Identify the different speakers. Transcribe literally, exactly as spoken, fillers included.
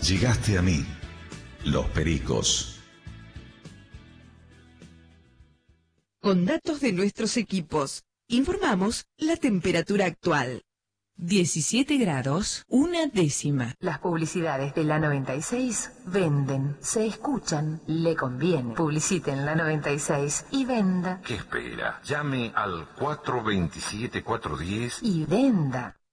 Speaker 1: Llegaste a mí, Los Pericos.
Speaker 2: Con datos de nuestros equipos, informamos la temperatura actual.
Speaker 3: diecisiete grados, una décima.
Speaker 4: Las publicidades de la noventa y seis venden, se escuchan, le conviene. Publicite en la noventa y seis y venda.
Speaker 5: ¿Qué espera? Llame al cuatro dos siete, cuatro uno cero
Speaker 4: y venda.